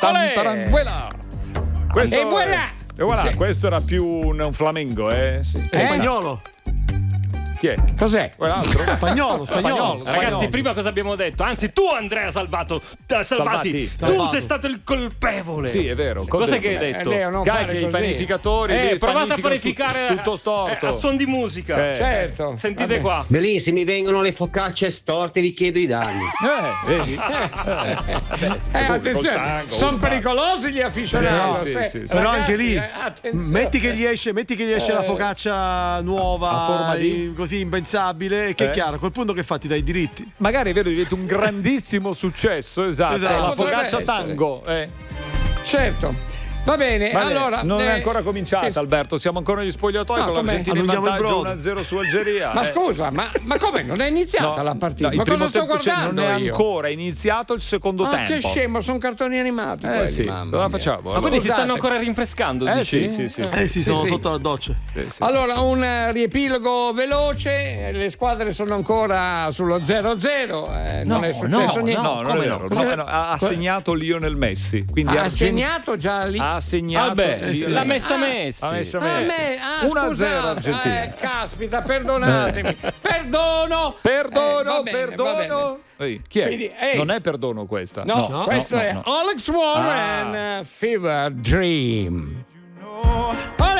Tarantuela. Questo E voilà! E voilà, Sì. questo era più un flamengo, Sì. È spagnolo. Chi è? Cos'è? Quell'altro? Spagnolo. Ragazzi, prima cosa abbiamo detto? Anzi, tu, Andrea Salvati, tu sei stato il colpevole. Sì, è vero. Cos'è che hai detto? Leo, non fare Cacchia, i così. panificatori. Provate a panificare tutto storto. a suon di musica. Certo. Sentite qua. Bellissimi, vengono le focacce storte, vi chiedo i danni. Vedi? Attenzione, sono pericolosi gli afficionati. Sì. Però anche lì, attenzione. metti che gli esce la focaccia nuova, a forma di così impensabile, che è chiaro, a quel punto che fa? Ti dai i diritti. Magari vedo diventa un grandissimo successo, esatto. Esatto. La Potrebbe focaccia essere. tango. Certo. Va bene, Vale, allora non è ancora cominciata, sì. Alberto. Siamo ancora negli spogliatoi No, con com'è? l'Argentina in Allunghiamo il vantaggio brodo. 1-0 su Algeria. Ma scusa, ma come? Non è iniziata la partita? il Ma primo cosa sto tempo guardando non è io? ancora iniziato il secondo Ah, che tempo. scemo, sono cartoni animati. quelli, Sì, mamma cosa mia. facciamo? Ma quindi si Scusate. stanno ancora rinfrescando, dici? Sì. Sì, sono sotto la doccia. Allora, un riepilogo veloce, le squadre sono ancora sullo 0-0, non è successo niente. No, non è vero. No, ha segnato Lionel Messi. Quindi Ha segnato già lì. Ha segnato Vabbè, l'ha messa Messi. Ha messo A Messi. me, 1-0 scusate. Argentina. Caspita, perdonatemi. Perdono. Va bene. Ehi, chi è? Quindi, non è perdono questa. No, questo è no. Alex Warren, Fever Dream.